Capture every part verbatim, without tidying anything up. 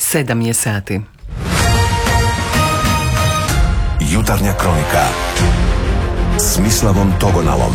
Sedam je sati. Jutarnja kronika s Mislavom Togonalom.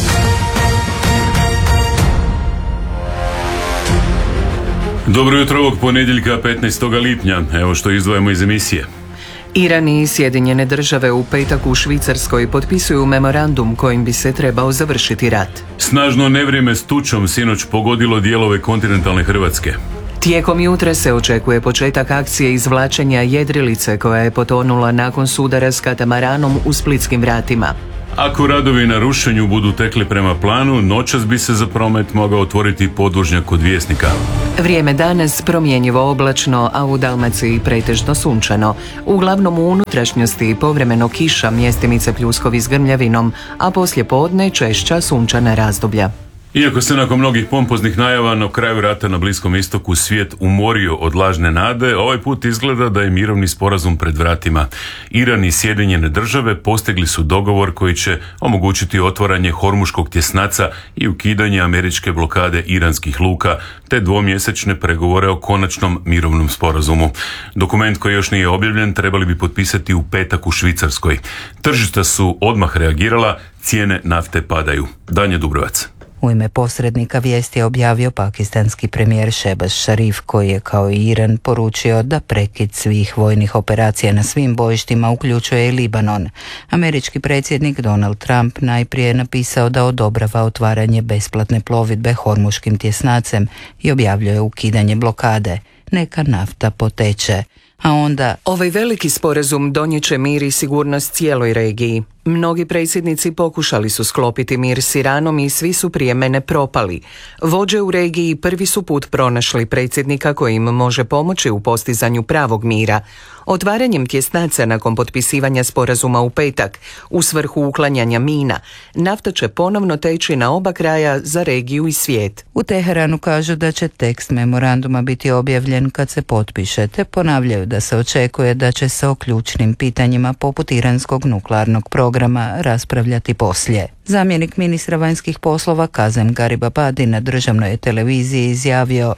Dobro jutro ovog ponedjeljka petnaestog lipnja. Evo što izdvajamo iz emisije. Iran i Sjedinjene države u petak u Švicarskoj potpisuju memorandum kojim bi se trebao završiti rat. Snažno nevrijeme s tučom sinoć pogodilo dijelove kontinentalne Hrvatske. Tijekom jutra se očekuje početak akcije izvlačenja jedrilice koja je potonula nakon sudara s katamaranom u splitskim vratima. Ako radovi na rušenju budu tekli prema planu, noćas bi se za promet mogao otvoriti podvožnjak kod Vjesnika. Vrijeme danas promjenjivo oblačno, a u Dalmaciji pretežno sunčano. Uglavnom u unutrašnjosti povremeno kiša, mjestimice pljuskovi s grmljavinom, a poslije podne češća sunčana razdoblja. Iako se nakon mnogih pompoznih najava na kraju rata na Bliskom istoku svijet umorio od lažne nade, ovaj put izgleda da je mirovni sporazum pred vratima. Iran i Sjedinjene države postigli su dogovor koji će omogućiti otvaranje Hormuškog tjesnaca i ukidanje američke blokade iranskih luka, te dvomjesečne pregovore o konačnom mirovnom sporazumu. Dokument koji još nije objavljen trebali bi potpisati u petak u Švicarskoj. Tržišta su odmah reagirala, cijene nafte padaju. Danje Dubrovac. U ime posrednika vijesti je objavio pakistanski premijer Šehbaz Šarif, koji je kao i Iran poručio da prekid svih vojnih operacija na svim bojištima uključuje i Libanon. Američki predsjednik Donald Trump najprije je napisao da odobrava otvaranje besplatne plovidbe Hormuškim tjesnacem i objavljuje ukidanje blokade. Neka nafta poteče. A onda... Ovaj veliki sporazum donijet će mir i sigurnost cijeloj regiji. Mnogi predsjednici pokušali su sklopiti mir s Iranom i svi su prije mene propali. Vođe u regiji prvi su put pronašli predsjednika koji im može pomoći u postizanju pravog mira. Otvaranjem tjesnaca nakon potpisivanja sporazuma u petak, u svrhu uklanjanja mina, nafta će ponovno teći na oba kraja za regiju i svijet. U Teheranu kažu da će tekst memoranduma biti objavljen kad se potpiše, te ponavljaju da se očekuje da će se o ključnim pitanjima poput iranskog nuklearnog programa raspravljati poslije. Zamjenik ministra vanjskih poslova Kazem Garibabadi na državnoj televiziji izjavio: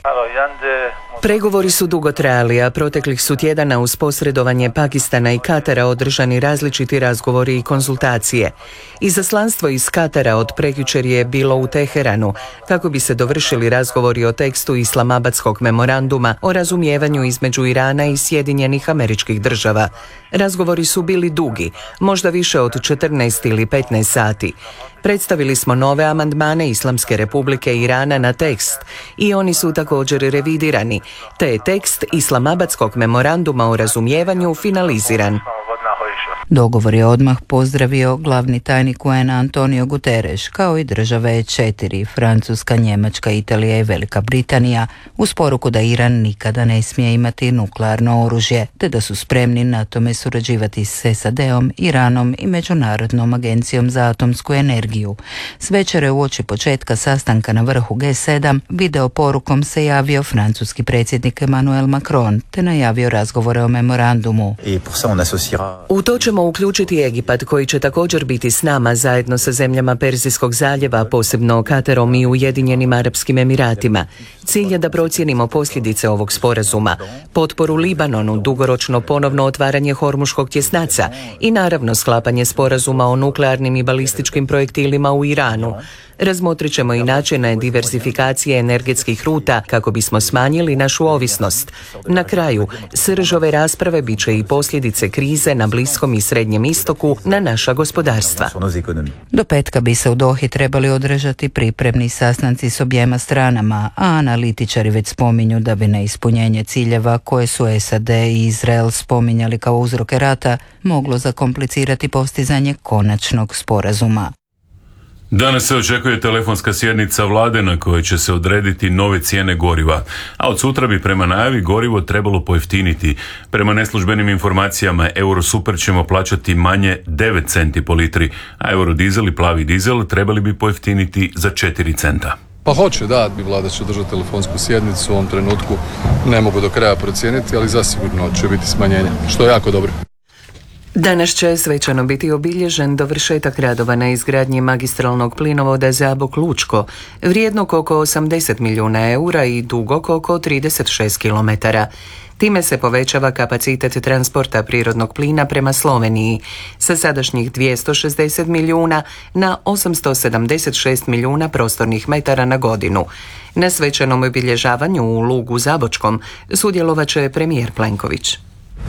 Pregovori su dugo trajali, a proteklih su tjedana uz posredovanje Pakistana i Katara održani različiti razgovori i konzultacije. Izaslanstvo iz Katara od prekjučer je bilo u Teheranu kako bi se dovršili razgovori o tekstu Islamabadskog memoranduma o razumijevanju između Irana i Sjedinjenih Američkih Država. Razgovori su bili dugi, možda više od četrnaest ili petnaest sati. Predstavili smo nove amandmane Islamske Republike Irana na tekst i oni su također revidirani, te je tekst Islamabadskog memoranduma o razumijevanju finaliziran. Dogovor je odmah pozdravio glavni tajnik U N-a Antonio Guterres, kao i države četiri, Francuska, Njemačka, Italija i Velika Britanija, uz poruku da Iran nikada ne smije imati nuklearno oružje, te da su spremni na tome surađivati s S A D-om, Iranom i Međunarodnom agencijom za atomsku energiju. S večere uoči početka sastanka na vrhu G sedam video porukom se javio francuski predsjednik Emmanuel Macron, te najavio razgovore o memorandumu. U to ćemo uključiti Egipat, koji će također biti s nama zajedno sa zemljama Perzijskog zaljeva, posebno Katarom i Ujedinjenim Arapskim Emiratima. Cilj je da procijenimo posljedice ovog sporazuma, potporu Libanonu, dugoročno ponovno otvaranje Hormuškog tjesnaca i naravno sklapanje sporazuma o nuklearnim i balističkim projektilima u Iranu. Razmotrit ćemo i načine diversifikacije energetskih ruta kako bismo smanjili našu ovisnost. Na kraju, srž ove rasprave bit će i posljedice krize na Bliskom i Srednjem istoku na naša gospodarstva. Do petka bi se u Dohi trebali održati pripremni sastanci s objema stranama, a analitičari već spominju da bi neispunjenje ciljeva koje su S A D i Izrael spominjali kao uzroke rata moglo zakomplicirati postizanje konačnog sporazuma. Danas se očekuje telefonska sjednica vlade na kojoj će se odrediti nove cijene goriva, a od sutra bi prema najavi gorivo trebalo pojeftiniti. Prema neslužbenim informacijama Eurosuper ćemo plaćati manje devet centi po litri, a Eurodizel i plavi dizel trebali bi pojeftiniti za četiri centa. Pa hoće, da, vlada će držati telefonsku sjednicu, u ovom trenutku ne mogu do kraja procijeniti, ali zasigurno će biti smanjenje, što je jako dobro. Danas će svečano biti obilježen dovršetak radova na izgradnji magistralnog plinovoda Zabok-Lučko, vrijednog oko osamdeset milijuna eura i dugog oko trideset šest kilometara. Time se povećava kapacitet transporta prirodnog plina prema Sloveniji sa sadašnjih dvjesto šezdeset milijuna na osamsto sedamdeset šest milijuna prostornih metara na godinu. Na svečanom obilježavanju u Lugu Zabočkom sudjelovat će premijer Plenković.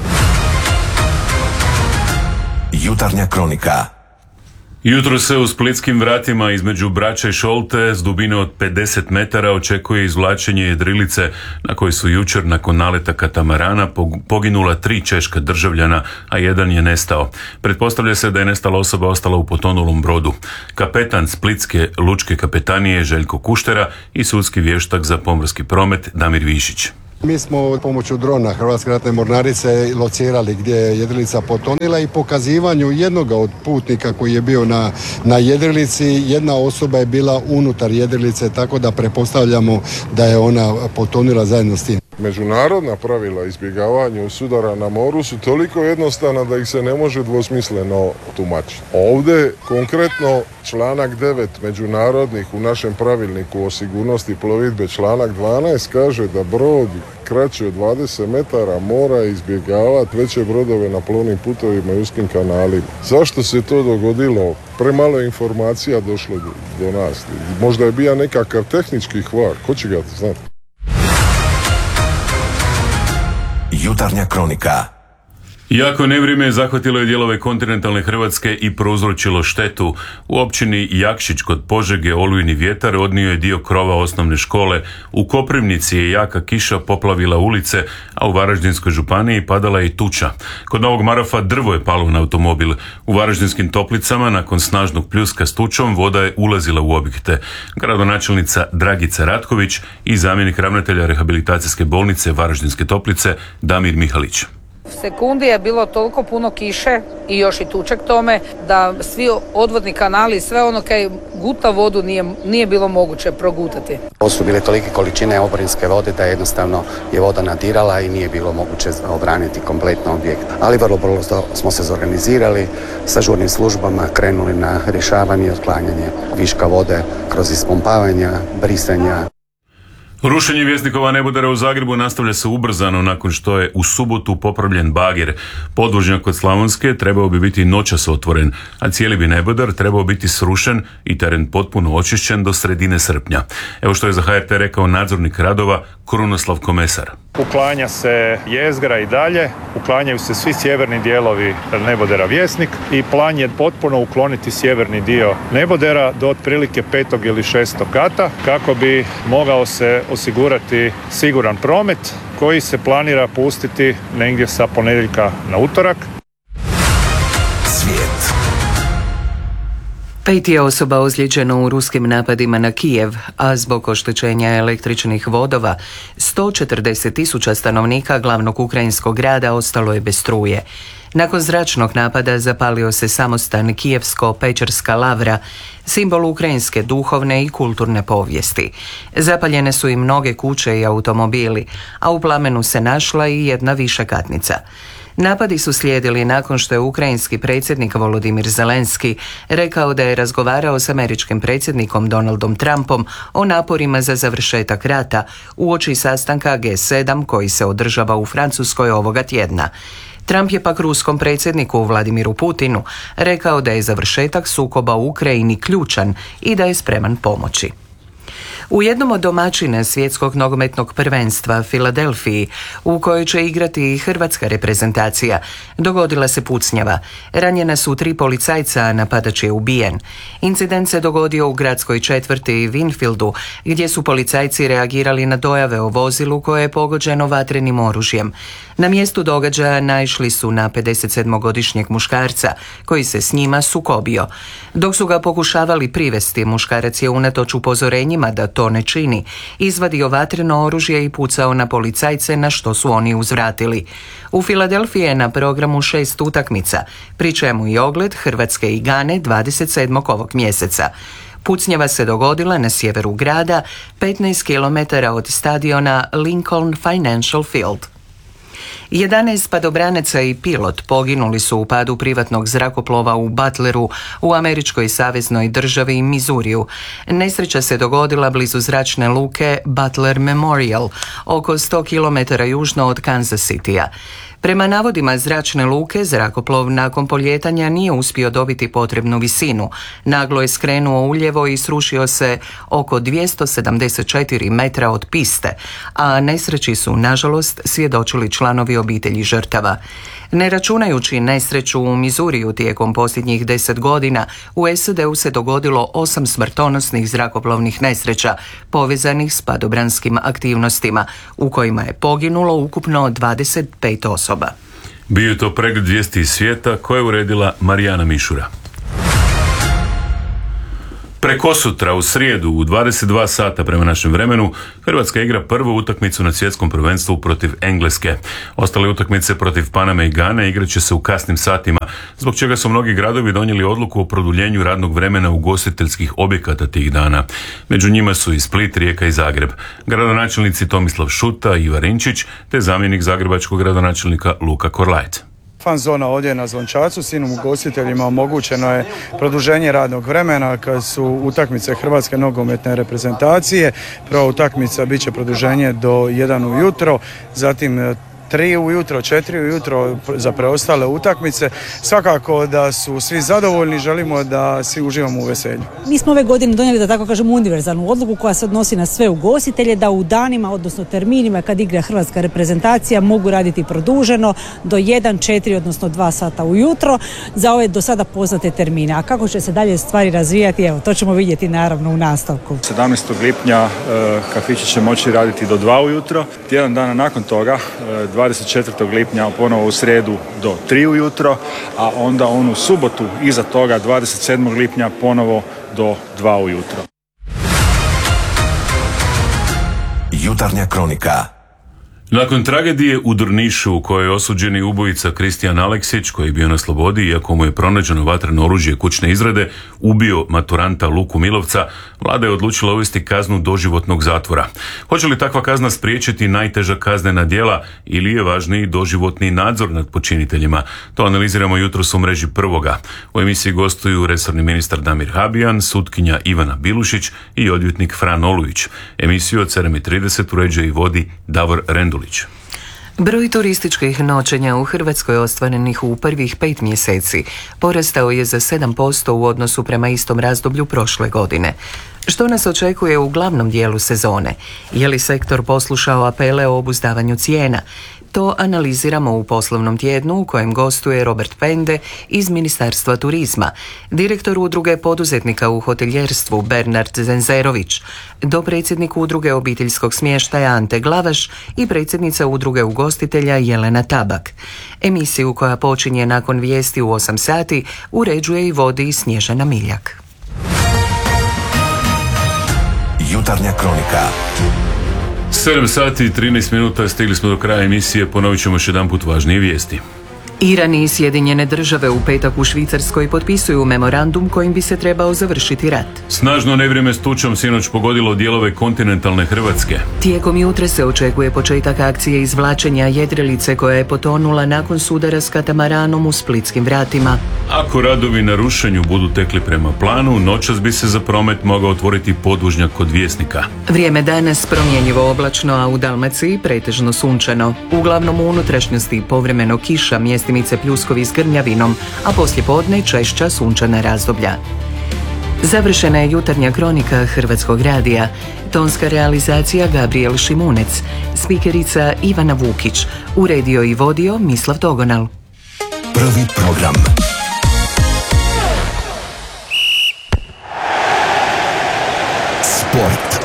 Jutarnja kronika. Jutro se u splitskim vratima između Brača i Šolte s dubine od pedeset metara očekuje izvlačenje jedrilice na kojoj su jučer nakon naleta katamarana poginula tri češka državljana, a jedan je nestao. Pretpostavlja se da je nestala osoba ostala u potonulom brodu. Kapetan Splitske lučke kapetanije Željko Kuštera i sudski vještak za pomorski promet Damir Višić. Mi smo pomoću drona Hrvatske ratne mornarice locirali gdje je jedrilica potonila i pokazivanju jednoga od putnika koji je bio na, na jedrilici, jedna osoba je bila unutar jedrilice, tako da pretpostavljamo da je ona potonila zajedno s tim. Međunarodna pravila izbjegavanju sudara na moru su toliko jednostavna da ih se ne može dvosmisleno tumačiti. Ovdje konkretno članak devet međunarodnih u našem pravilniku o sigurnosti plovidbe, članak dvanaest kaže da brod kraći od dvadeset metara mora izbjegavati veće brodove na plovnim putovima i uskim kanalima. Zašto se to dogodilo? Premalo informacija došlo do, do nas. Možda je bio nekakav tehnički kvar, ko će ga znati? Jutarnja kronika. Jako nevrijeme zahvatilo je dijelove kontinentalne Hrvatske i prouzročilo štetu. U općini Jakšić kod Požege olujni vjetar odnio je dio krova osnovne škole. U Koprivnici je jaka kiša poplavila ulice, a u Varaždinskoj županiji padala je i tuča. Kod Novog Marofa drvo je palo na automobil. U Varaždinskim Toplicama nakon snažnog pljuska s tučom voda je ulazila u objekte. Gradonačelnica Dragica Ratković i zamjenik ravnatelja rehabilitacijske bolnice Varaždinske Toplice Damir Mihalić. Sekundi je bilo toliko puno kiše i još i tuče k tome da svi odvodni kanali i sve ono kaj guta vodu nije, nije bilo moguće progutati. Ovo su bile tolike količine oborinske vode da jednostavno je voda nadirala i nije bilo moguće obraniti kompletno objekt. Ali vrlo brzo smo se zorganizirali, sa žurnim službama krenuli na rješavanje i otklanjanje viška vode kroz ispumpavanja, brisanja. Rušenje Vjesnikova nebodera u Zagrebu nastavlja se ubrzano nakon što je u subotu popravljen bager. Podvožnjak kod Slavonske trebao bi biti noćas otvoren, a cijeli bi nebodar trebao biti srušen i teren potpuno očišćen do sredine srpnja. Evo što je za H R T rekao nadzornik radova Krunoslav Komesar. Uklanja se jezgra i dalje, uklanjaju se svi sjeverni dijelovi nebodera Vjesnik i plan je potpuno ukloniti sjeverni dio nebodera do otprilike petog ili šestog kata kako bi mogao se osigurati siguran promet koji se planira pustiti negdje sa ponedjeljka na utorak. Svijet. Pet je osoba ozlijeđeno u ruskim napadima na Kijev, a zbog oštećenja električnih vodova sto četrdeset tisuća stanovnika glavnog ukrajinskog grada ostalo je bez struje. Nakon zračnog napada zapalio se samostan Kijevsko-Pečerska lavra, simbol ukrajinske duhovne i kulturne povijesti. Zapaljene su i mnoge kuće i automobili, a u plamenu se našla i jedna višekatnica. Napadi su slijedili nakon što je ukrajinski predsjednik Volodimir Zelenski rekao da je razgovarao s američkim predsjednikom Donaldom Trumpom o naporima za završetak rata uoči sastanka G sedam koji se održava u Francuskoj ovoga tjedna. Trump je pak ruskom predsjedniku Vladimiru Putinu rekao da je završetak sukoba u Ukrajini ključan i da je spreman pomoći. U jednom od domaćina svjetskog nogometnog prvenstva Filadelfiji, u kojoj će igrati i hrvatska reprezentacija, dogodila se pucnjava. Ranjena su tri policajca, a napadač je ubijen. Incident se dogodio u gradskoj četvrti Winfieldu, gdje su policajci reagirali na dojave o vozilu koje je pogođeno vatrenim oružjem. Na mjestu događaja naišli su na pedesetsedmogodišnjeg muškarca, koji se s njima sukobio. Dok su ga pokušavali privesti, muškarac je unatoč upozorenjima da to ne čini, izvadio vatreno oružje i pucao na policajce, na što su oni uzvratili. U Filadelfiji je na programu šest utakmica, pri čemu i ogled Hrvatske i Gane dvadeset sedmog ovog mjeseca. Pucnjava se dogodila na sjeveru grada, petnaest kilometara od stadiona Lincoln Financial Field. jedanaest padobranaca i pilot poginuli su u padu privatnog zrakoplova u Butleru u američkoj saveznoj državi Missouriju. Nesreća se dogodila blizu zračne luke Butler Memorial, oko sto kilometara južno od Kansas Citya. Prema navodima zračne luke, zrakoplov nakon poljetanja nije uspio dobiti potrebnu visinu. Naglo je skrenuo uljevo i srušio se oko dvjesto sedamdeset četiri metra od piste, a nesreći su, nažalost, svjedočili članovi obitelji žrtava. Ne računajući nesreću u Missouriju tijekom posljednjih deset godina, u S A D-u se dogodilo osam smrtonosnih zrakoplovnih nesreća povezanih s padobranskim aktivnostima, u kojima je poginulo ukupno dvadeset pet osoba. Bio je to pregled vijesti iz svijeta koje je uredila Marijana Mišura. Prekosutra u srijedu u dvadeset dva sata prema našem vremenu Hrvatska igra prvu utakmicu na svjetskom prvenstvu protiv Engleske. Ostale utakmice protiv Paname i Gane igrat će se u kasnim satima, zbog čega su mnogi gradovi donijeli odluku o produljenju radnog vremena ugostiteljskih objekata tih dana. Među njima su i Split, Rijeka i Zagreb. Gradonačelnici Tomislav Šuta i Iva Rinčić te zamjenik zagrebačkog gradonačelnika Luka Korlajt. Fan zona ovdje na Zvončacu, svim ugostiteljima omogućeno je produženje radnog vremena kad su utakmice Hrvatske nogometne reprezentacije. Prva utakmica bit će produženje do jedan ujutro, zatim tri ujutro, četiri ujutro za preostale utakmice. Svakako da su svi zadovoljni, želimo da svi uživamo u veselju. Mi smo ove godine donijeli, da tako kažemo, univerzalnu odluku koja se odnosi na sve ugostitelje, da u danima, odnosno terminima kad igra hrvatska reprezentacija mogu raditi produženo do jedan, četiri, odnosno dva sata ujutro za ove do sada poznate termine. A kako će se dalje stvari razvijati, evo, to ćemo vidjeti naravno u nastavku. sedamnaestog lipnja kafići će moći raditi do dva ujutro. Tjedan dana nakon toga, dvadeset četvrtog lipnja ponovo u srijedu do tri ujutro, a onda onu subotu iza toga dvadeset sedmog lipnja ponovo do dva ujutro. Jutarnja kronika. Nakon tragedije u Drnišu u kojoj je osuđeni ubojica Kristijan Aleksić, koji je bio na slobodi iako mu je pronađeno vatreno oružje kućne izrade, ubio maturanta Luku Milovca, vlada je odlučila uvesti kaznu doživotnog zatvora. Hoće li takva kazna spriječiti najteža kaznena djela ili je važniji doživotni nadzor nad počiniteljima? To analiziramo jutros u mreži Prvoga. U emisiji gostuju resorni ministar Damir Habijan, sutkinja Ivana Bilušić i odvjetnik Fran Olujić. Emisiju od sedam i trideset uređuje i vodi Davor Rendulić. Broj turističkih noćenja u Hrvatskoj ostvarenih u prvih pet mjeseci porastao je za sedam posto u odnosu prema istom razdoblju prošle godine. Što nas očekuje u glavnom dijelu sezone? Je li sektor poslušao apele o obuzdavanju cijena? To analiziramo u poslovnom tjednu u kojem gostuje Robert Pende iz Ministarstva turizma, direktor udruge poduzetnika u hoteljerstvu Bernard Zenzerović, dopredsjednik udruge obiteljskog smještaja Ante Glavaš i predsjednica udruge ugostitelja Jelena Tabak. Emisiju koja počinje nakon vijesti u osam sati uređuje i vodi Snježana Miljak. Jutarnja kronika. sedam sati i trinaest minuta, stigli smo do kraja emisije, ponovit ćemo još jedan put važnije vijesti. Iran i Sjedinjene države u petak u Švicarskoj potpisuju memorandum kojim bi se trebao završiti rat. Snažno nevrijeme s tučom sinoć pogodilo dijelove kontinentalne Hrvatske. Tijekom jutra se očekuje početak akcije izvlačenja jedrilice koja je potonula nakon sudara s katamaranom u Splitskim vratima. Ako radovi na rušenju budu tekli prema planu, noćas bi se za promet mogao otvoriti podvožnjak kod Vjesnika. Vrijeme danas promjenjivo oblačno, a u Dalmaciji pretežno sunčano. Uglavnom u unutrašnjosti povremeno kiša, mjestimice pljuskovi s grmljavinom, a poslije podne češća sunčana razdoblja. Završena je jutarnja kronika Hrvatskog radija. Tonska realizacija Gabriel Šimunec. Spikerica Ivana Vukić. Uredio i vodio Mislav Togonal. Prvi program. Sport.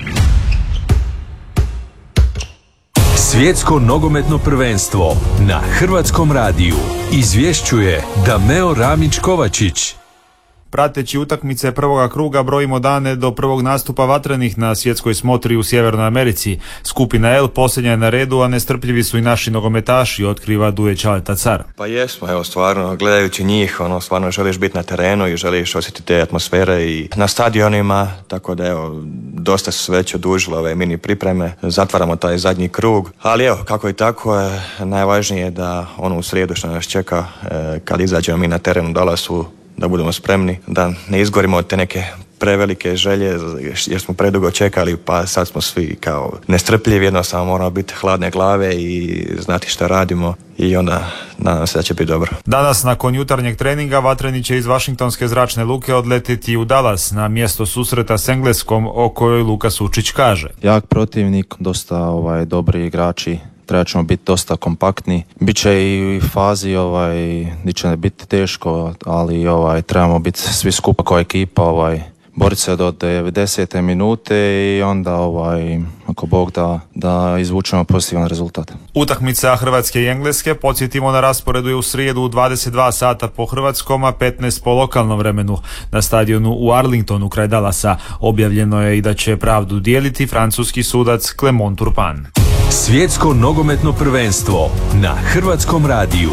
Svjetsko nogometno prvenstvo na Hrvatskom radiju izvješćuje Dameo Ramić Kovačić. Prateći utakmice prvoga kruga brojimo dane do prvog nastupa vatrenih na svjetskoj smotri u Sjevernoj Americi. Skupina L posljednja je na redu, a nestrpljivi su i naši nogometaši, otkriva Duje Čaleta Car. Pa jesmo, evo stvarno, gledajući njih, ono, stvarno želiš biti na terenu i želiš osjetiti te atmosfere i na stadionima, tako da evo, dosta su već odužile ove mini pripreme, zatvaramo taj zadnji krug, ali evo, kako i tako, je, najvažnije je da ono u srijedu što nas čeka, e, kad izađemo mi na terenu Dallasu, da budemo spremni, da ne izgorimo od te neke prevelike želje jer smo predugo čekali, pa sad smo svi kao nestrpljivi, jednostavno moramo biti hladne glave i znati šta radimo i onda nadam se da će biti dobro. Danas nakon jutarnjeg treninga vatreni će iz Vašingtonske zračne luke odletiti u Dallas na mjesto susreta s Engleskom, o kojoj Luka Sučić kaže. Jak protivnik, dosta ovaj, dobri igrači. Treba ćemo biti dosta kompaktni. Biće i u fazi ovaj, gdje će biti teško, ali ovaj, trebamo biti svi skupa kao ekipa, ovaj, boriti se do devedesete minute i onda, ovaj, ako Bog da, da izvučemo pozitivan rezultat. Utakmica Hrvatske i Engleske, podsjetimo, na rasporedu je u srijedu u dvadeset dva sata po hrvatskom, a petnaest po lokalnom vremenu na stadionu u Arlingtonu kraj Dallasa. Objavljeno je i da će pravdu dijeliti francuski sudac Clement Turpin. Svjetsko nogometno prvenstvo na Hrvatskom radiju.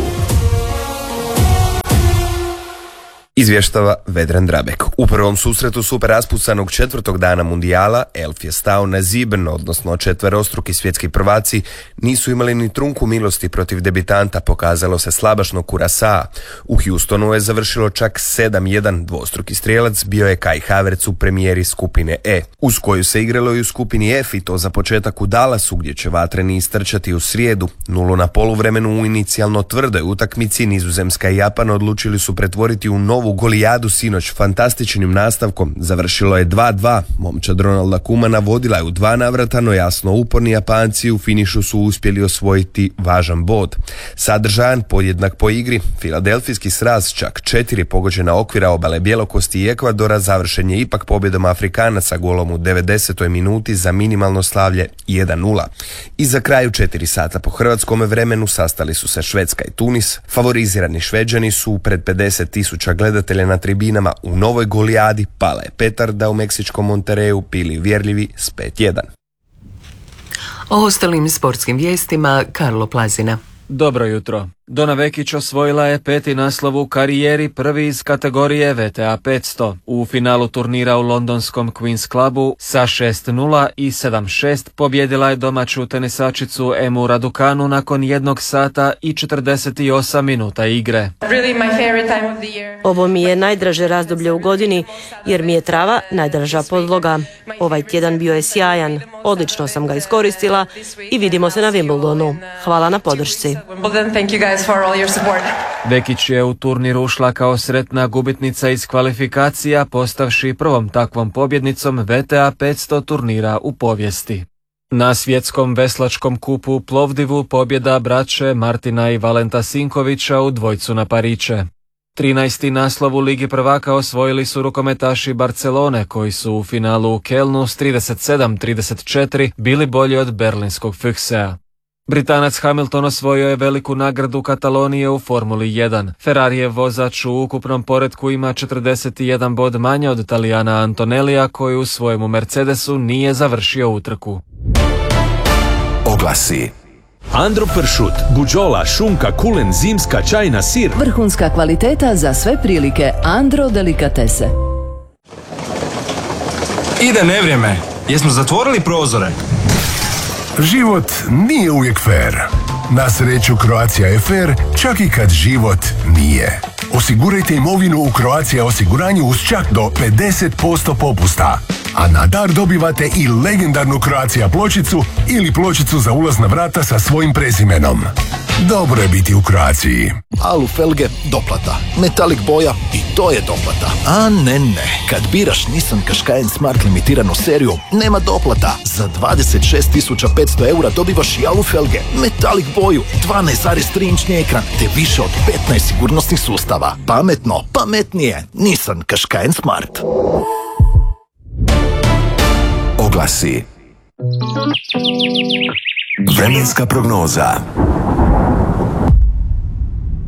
Izvještava Vedran Drabek. U prvom susretu super raspucanog četvrtog dana mundijala Elf je stao na Zibn, odnosno četverostruki svjetski prvaci nisu imali ni trunku milosti protiv debitanta, pokazalo se slabašno Curaçaa. U Houstonu je završilo čak sedam jedan, dvostruki strijelac bio je Kai Havertz u premijeri skupine E, uz koju se igralo i u skupini F, i to za početak u Dallasu, gdje će vatreni istrčati u srijedu. Nulu na poluvremenu u inicijalno tvrdoj utakmici Nizozemska i Japan odlučili su pretvoriti u novu golijadu sinoć. Fantastičnim nastavkom završilo je dva dva. Momčad Ronalda Koemana vodila je u dva navrata, no jasno uporni Japanci u finišu su uspjeli osvojiti važan bod. Sadržajan, podjednak po igri, filadelfijski sraz, čak četiri pogođena okvira obale bjelokosti i Ekvadora završen je ipak pobjedom Afrikanaca golom u devedesetoj minuti za minimalno slavlje jedan nula. I za kraju četiri sata po hrvatskome vremenu sastali su se Švedska i Tunis. Favorizirani Šveđani su pred pedeset tisuća gledatelja na tribinama u novoj golijadi pala je petarda u meksičkom Monterreyu, bili vjerljivi s pet jedan. O ostalim sportskim vijestima Karlo Plazina. Dobro jutro. Dona Vekić osvojila je peti naslov u karijeri, prvi iz kategorije V T A petsto. U finalu turnira u londonskom Queen's Clubu sa šest nula i sedam šest pobjedila je domaću tenisačicu Emu Raducanu nakon jednog sata i četrdeset osam minuta igre. Ovo mi je najdraže razdoblje u godini jer mi je trava najdraža podloga. Ovaj tjedan bio je sjajan, odlično sam ga iskoristila i vidimo se na Wimbledonu. Hvala na podršci. Vekić je u turnir ušla kao sretna gubitnica iz kvalifikacija, postavši prvom takvom pobjednicom V T A petsto turnira u povijesti. Na svjetskom veslačkom kupu u Plovdivu pobjeda braće Martina i Valenta Sinkovića u dvojcu na pariće. trinaesti naslov u Ligi prvaka osvojili su rukometaši Barcelone, koji su u finalu u Kelnu s trideset sedam trideset četiri bili bolji od berlinskog Füchsea. Britanac Hamilton osvojio je veliku nagradu Katalonije u Formuli jedan. Ferrarijev vozač u ukupnom poretku ima četrdeset jedan bod manje od Italijana Antonellija, koji u svojemu Mercedesu nije završio utrku. Oglasi. Andro pršut, buđola, šunka, kulen, zimska, čajna, sir. Vrhunska kvaliteta za sve prilike. Andro delikatese. Ide nevrijeme. Jesmo zatvorili prozore? Život nije uvijek fair. Na sreću Croatia je fair, čak i kad život nije. Osigurajte imovinu u Croatia osiguranju uz čak do pedeset posto popusta. A na dar dobivate i legendarnu Croatia pločicu ili pločicu za ulaz na vrata sa svojim prezimenom. Dobro je biti u Croaciji. Alu felge, doplata. Metalik boja, i to je doplata. A ne, ne. Kad biraš Nissan Qashqai Smart limitiranu seriju, nema doplata. Za dvadeset šest tisuća petsto eura dobivaš i alu felge, metalik boju, dvanaest zarez tri inčni ekran, te više od petnaest sigurnosnih sustava. Pametno, pametnije. Nissan Qashqai Smart. Oglasi. Vremenska prognoza.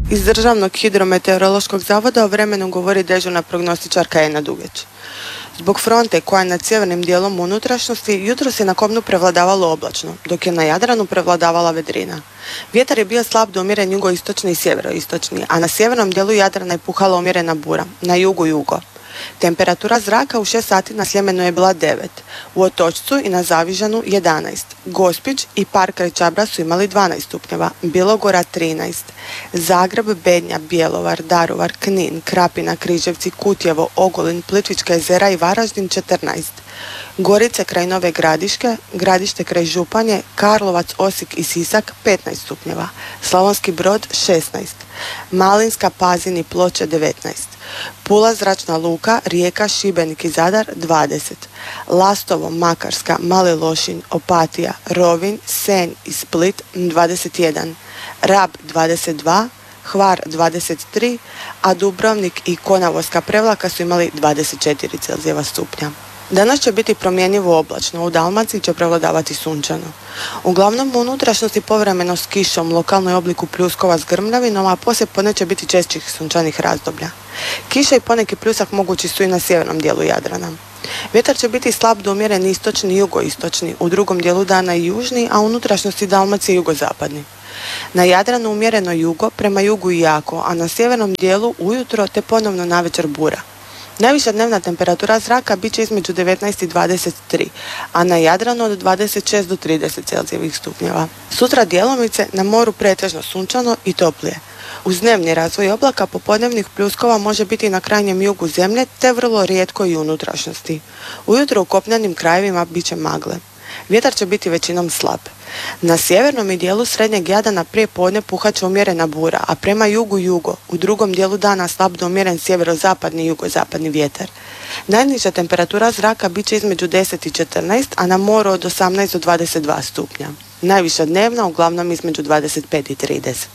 Iz Državnog hidrometeorološkog zavoda o vremenu govori dežurna prognostičarka Ena Dugeć. Zbog fronte koja je nad sjevernim dijelom unutrašnjosti, jutros je na kopnu prevladavalo oblačno, dok je na Jadranu prevladavala vedrina. Vjetar je bio slab do umjeren jugoistočni i sjeveroistočni, a na sjevernom dijelu Jadrana je puhala umjerena bura, na jugu jugo. Temperatura zraka u šest sati na Sljemenu je bila devet, u Otočcu i na Zavižanu jedanaest, Gospić i Park kraj Čabra su imali dvanaest stupnjeva, Bilogora trinaest, Zagreb, Bednja, Bjelovar, Daruvar, Knin, Krapina, Križevci, Kutjevo, Ogulin, Plitvička jezera i Varaždin četrnaest, Gorice kraj Nove Gradiške, Gradište kraj Županje, Karlovac, Osijek i Sisak petnaest stupnjeva, Slavonski Brod šesnaest, Malinska, Pazin i Ploče devetnaest, Pula, Zračna luka, Rijeka, Šibenik i Zadar dvadeset, Lastovo, Makarska, Mali Lošinj, Opatija, Rovinj, Senj i Split dvadeset jedan, Rab dvadeset dva, Hvar dvadeset tri, a Dubrovnik i Konavolska Prevlaka su imali dvadeset četiri Celzijeva stupnja. Danas će biti promjenjivo oblačno, u Dalmaciji će prevladavati sunčano. Uglavnom u unutrašnjosti povremeno s kišom, lokalno je obliku pljuskova s grmljavinom, a poslije podne će biti češćih sunčanih razdoblja. Kiša i poneki pljusak mogući su i na sjevernom dijelu Jadrana. Vjetar će biti slab do umjeren istočni i jugoistočni, u drugom dijelu dana i južni, a u unutrašnjosti Dalmacije jugozapadni. Na Jadranu umjereno jugo, prema jugu i jako, a na sjevernom dijelu ujutro te ponovno navečer bura. Najviša dnevna temperatura zraka bit će između devetnaest i dvadeset tri, a na Jadranu od dvadeset šest do trideset Celzijevih stupnjeva. Sutra djelomice na moru pretežno sunčano i toplije. Uz dnevni razvoj oblaka popodnevnih pljuskova može biti na krajnjem jugu zemlje te vrlo rijetko i u unutrašnjosti. Ujutro u kopnenim krajevima bit će magle. Vjetar će biti većinom slab. Na sjevernom i dijelu srednjeg Jadrana prije podne puhat će umjerena bura, a prema jugu jugo, u drugom dijelu dana slab do umjeren sjeverozapadni i jugozapadni vjetar. Najniža temperatura zraka bit će između deset i četrnaest, a na moru od osamnaest do dvadeset dva stupnja. Najviša dnevna uglavnom između dvadeset pet i trideset.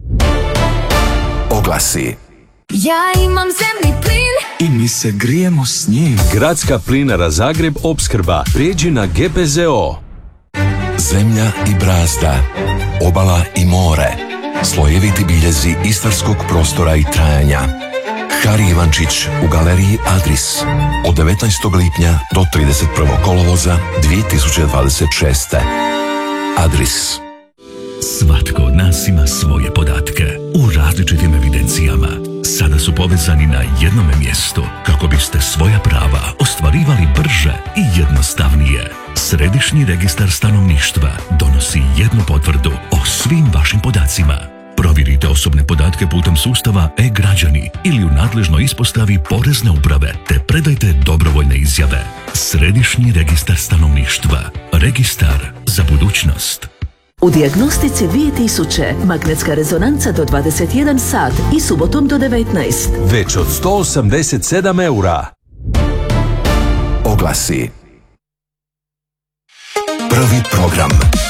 Oglasi. Ja imam zemni plin i mi se grijemo s njim. Gradska plinara Zagreb opskrba. Prijeđi na G P Z O. Zemlja i brazda, obala i more, slojeviti biljezi istarskog prostora i trajanja. Hari Ivančić u galeriji Adris od devetnaestog lipnja do trideset prvog kolovoza dvije tisuće dvadeset šeste. Adris. Svatko od nas ima svoje podatke u različitim evidencijama. Sada su povezani na jednome mjestu kako biste svoja prava ostvarivali brže i jednostavnije. Središnji registar stanovništva donosi jednu potvrdu o svim vašim podacima. Provjerite osobne podatke putem sustava e-građani ili u nadležnoj ispostavi Porezne uprave te predajte dobrovoljne izjave. Središnji registar stanovništva. Registar za budućnost. U dijagnostici dvije tisuće magnetska rezonanca do dvadeset jedan sat i subotom do devetnaest. Već od sto osamdeset sedam eura. Oglasi. Prvi program.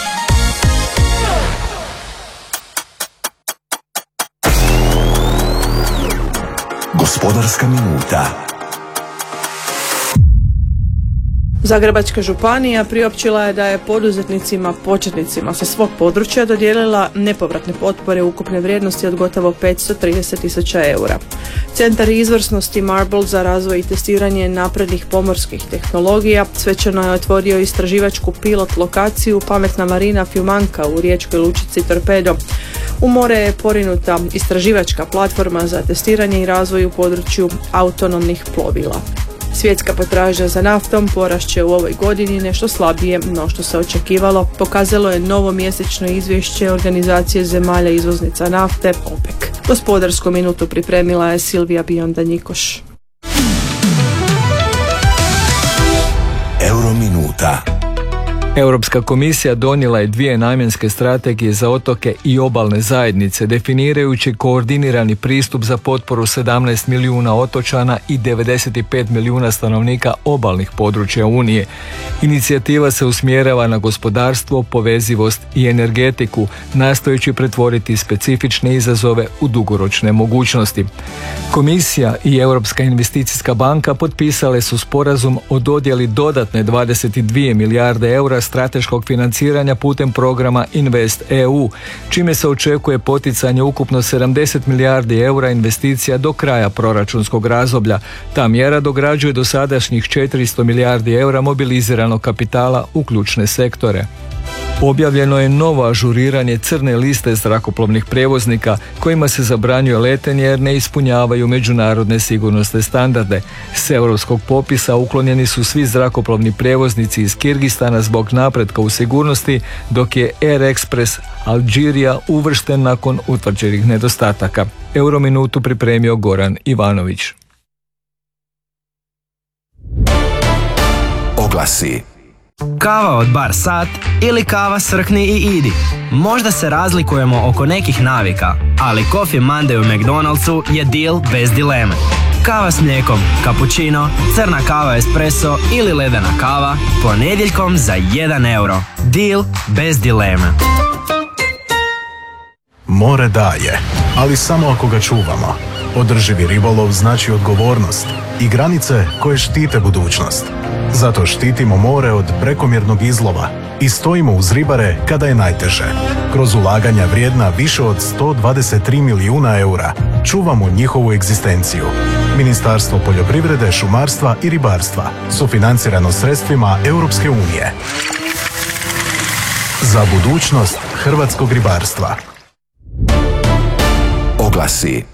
Gospodarska minuta. Zagrebačka županija priopćila je da je poduzetnicima početnicima sa svog područja dodijelila nepovratne potpore ukupne vrijednosti od gotovo petsto trideset tisuća eura. Centar izvrsnosti Marble za razvoj i testiranje naprednih pomorskih tehnologija svečano je otvorio istraživačku pilot lokaciju Pametna marina Fjumanka u riječkoj lučici Torpedo. U more je porinuta istraživačka platforma za testiranje i razvoj u području autonomnih plovila. Svjetska potražnja za naftom porašće u ovoj godini nešto slabije no što se očekivalo, pokazalo je novo mjesečno izvješće Organizacije zemalja izvoznica nafte OPEC. Gospodarsku minutu pripremila je Silvija Bionda-Njikoš. Eurominuta. Europska komisija donijela je dvije namjenske strategije za otoke i obalne zajednice, definirajući koordinirani pristup za potporu sedamnaest milijuna otočana i devedeset pet milijuna stanovnika obalnih područja Unije. Inicijativa se usmjerava na gospodarstvo, povezivost i energetiku, nastojeći pretvoriti specifične izazove u dugoročne mogućnosti. Komisija i Europska investicijska banka potpisale su sporazum o dodjeli dodatne dvadeset dvije milijarde eura strateškog financiranja putem programa Invest E U, čime se očekuje poticanje ukupno sedamdeset milijardi eura investicija do kraja proračunskog razdoblja. Ta mjera dograđuje dosadašnjih četiristo milijardi eura mobiliziranog kapitala u ključne sektore. Objavljeno je novo ažuriranje crne liste zrakoplovnih prijevoznika kojima se zabranjuje letenje jer ne ispunjavaju međunarodne sigurnosne standarde. S europskog popisa uklonjeni su svi zrakoplovni prijevoznici iz Kirgistana zbog napretka u sigurnosti, dok je Air Express Alžirija uvršten nakon utvrđenih nedostataka. Eurominutu pripremio Goran Ivanović. Oglasi. Kava od Bar Sat ili kava Srkni i idi. Možda se razlikujemo oko nekih navika, ali Coffee Monday u McDonald'su je deal bez dileme. Kava s mlijekom, cappuccino, crna kava espresso ili ledena kava ponedjeljkom za jedan euro. Deal bez dileme. More daje, ali samo ako ga čuvamo. Održivi ribolov znači odgovornost i granice koje štite budućnost. Zato štitimo more od prekomjernog izlova i stojimo uz ribare kada je najteže. Kroz ulaganja vrijedna više od sto dvadeset tri milijuna eura čuvamo njihovu egzistenciju. Ministarstvo poljoprivrede, šumarstva i ribarstva sufinancirano sredstvima Europske unije. Za budućnost hrvatskog ribarstva. Oglasi.